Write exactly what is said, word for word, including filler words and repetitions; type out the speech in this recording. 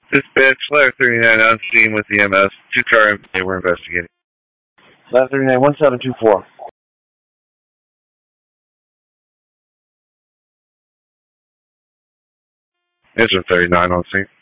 Dispatch, Ladder thirty-nine on scene with the M S. Two car they were investigating. Ladder thirty-nine, one seven two four. Engine thirty-nine on scene.